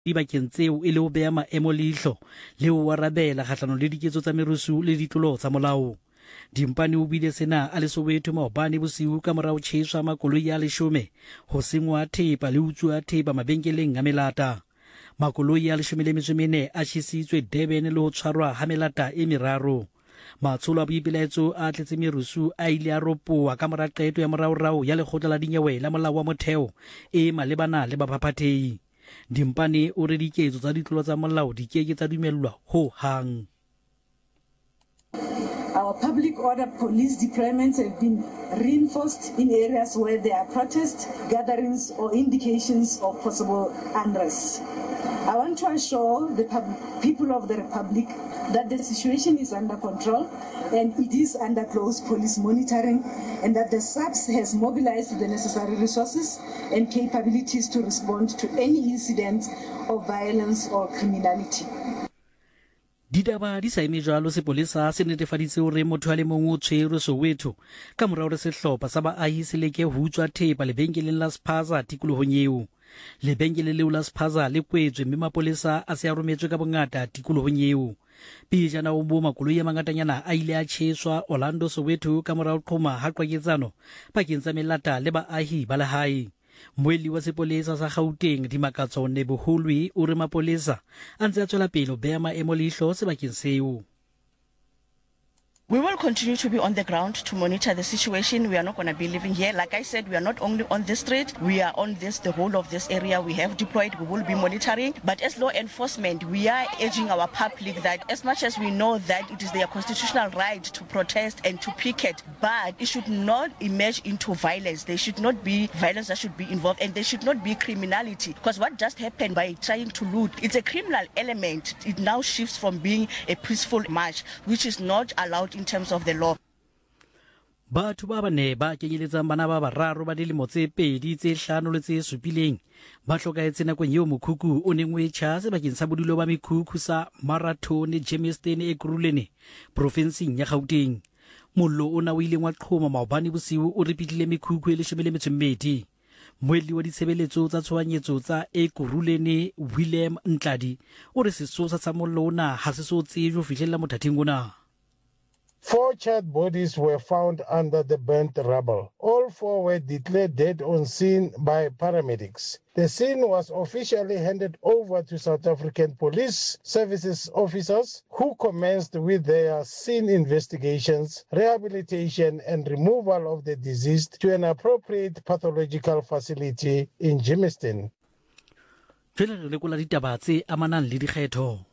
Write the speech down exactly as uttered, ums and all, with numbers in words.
dibakeng tseo e le ho beha maemo leihlo le ho arabela kgahlano le diketso tsa merusu le ditlolo tsa molao. Dimpane o bile sena a le Soweto maobane bosiu ka morao tjheswa makoloi a leshome ho sengwa thepa le utswa thepa mabenkeleng a melata. Makoloi a leshome le metso e mene a tjhesitswe Durban le ho tshwarwa ha melata e meraro. Matsholo a boipelaetso a tletse merusu a ile a ropoa ka mora qeto ya moraorao ya lekgotla la dinyewe la molao wa motheo e malebana le baphapathehi. Dimpane o re diketso tsa ditlolo tsa molao di keke tsa dumellwa ho hang. Our public order police deployments have been reinforced in areas where there are protests, gatherings or indications of possible unrest. I want to assure the people of the Republic that the situation is under control and it is under close police monitoring, and that the S A P S has mobilized the necessary resources and capabilities to respond to any incident of violence or criminality. Didaba di sa eme jalo sepolesa se netefaditse hore motho a le mong o tshwerwe Soweto ka morao re sehlopha sa baahi se leke ho utswa thepa lebenkeleng la Spaza tikolohong eo. Lebenkele leo la Spaza le kwetswe mme mapolesa a se a rometswe ka bongata tikolohong eo. Pejana o bo makoloi a mangatanyana a ile a tjheswa Orlando Soweto ka morao qhoma ha qwaketsano pakeng tsa melata le baahi ba lehae. Moeli wa sepolesa sa Gauteng Dimakatso Neboholwi o re mapolesa a ntse a tswela pele ho beha maemo leihlo sebakeng seo. We will continue to be on the ground to monitor the situation. We are not going to be living here. Like I said, we are not only on this street, we are on this, the whole of this area. We have deployed, we will be monitoring. But as law enforcement, we are urging our public that as much as we know that it is their constitutional right to protest and to picket, but it should not emerge into violence. There should not be violence that should be involved, and there should not be criminality. Because what just happened by trying to loot, it's a criminal element. It now shifts from being a peaceful march, which is not allowed in terms of the law. Batho ba bane ba kenyeletsang bana ba bararo ba dilemo tse pedi tse hlano le tse supileng ba hlokaetse nakong eo mokhukhu o neng o etjha sebakeng sa bodulo ba mekhukhu sa Marathon Germiston e Ekurhuleni provinseng ya Gauteng. Mollo ona o ileng wa qhoma maobane bosiu o repitile mekhukhu e leshome le metso e mmedi. Moeli wa ditshebeletso tsa tshohanyetso tsa Ekurhuleni Willem Ntladi o re sesosa sa mollo ona ha se so tsejwe ho fihlella mothating ona. Four charred bodies were found under the burnt rubble. All four were declared dead on scene by paramedics. The scene was officially handed over to South African Police Services officers who commenced with their scene investigations, rehabilitation and removal of the deceased to an appropriate pathological facility in Germiston. Jwale re lekola ditaba tse amanang le dikgetho.